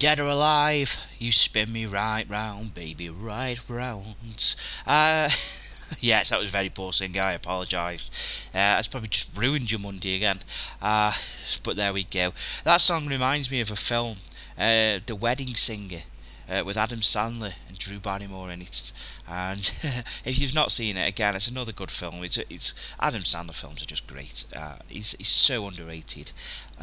Dead or alive, you spin me right round, baby, right round. Yes, that was very poor singing. I apologise. That's probably just ruined your Monday again. Uh, but there we go. That song reminds me of a film, The Wedding Singer, with Adam Sandler and Drew Barrymore in it. And if you've not seen it, again, it's another good film. It's Adam Sandler films are just great. He's so underrated.